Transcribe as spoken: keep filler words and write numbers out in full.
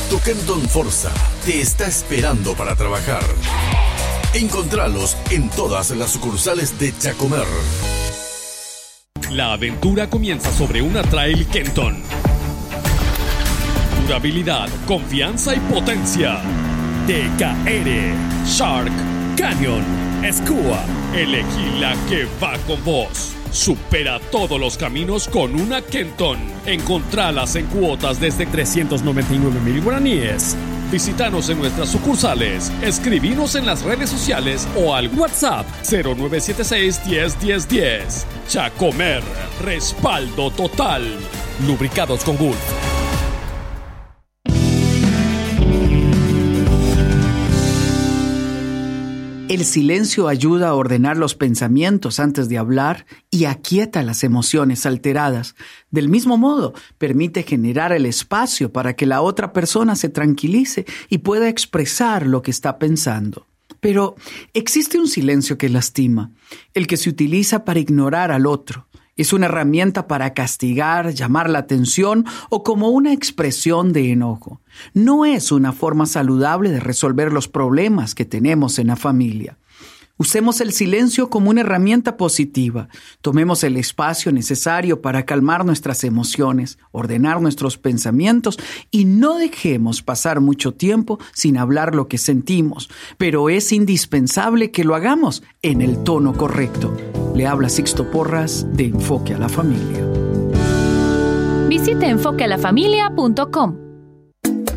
Tu Kenton Forza te está esperando para trabajar. Encontralos en todas las sucursales de Chacomer. La aventura comienza sobre una Trail Kenton. Durabilidad, confianza y potencia. T K R, Shark, Canyon, Skua. Elegí la que va con vos. Supera todos los caminos con una Kenton. Encontralas en cuotas desde trescientos noventa y nueve mil guaraníes. Visítanos en nuestras sucursales, escribinos en las redes sociales o al WhatsApp cero nueve siete seis, diez, diez, diez. Chacomer, respaldo total. Lubricados con Gulf. El silencio ayuda a ordenar los pensamientos antes de hablar y aquieta las emociones alteradas. Del mismo modo, permite generar el espacio para que la otra persona se tranquilice y pueda expresar lo que está pensando. Pero existe un silencio que lastima, el que se utiliza para ignorar al otro. Es una herramienta para castigar, llamar la atención o como una expresión de enojo. No es una forma saludable de resolver los problemas que tenemos en la familia. Usemos el silencio como una herramienta positiva. Tomemos el espacio necesario para calmar nuestras emociones, ordenar nuestros pensamientos y no dejemos pasar mucho tiempo sin hablar lo que sentimos. Pero es indispensable que lo hagamos en el tono correcto. Le habla Sixto Porras de Enfoque a la Familia. Visite enfoque a la familia punto com.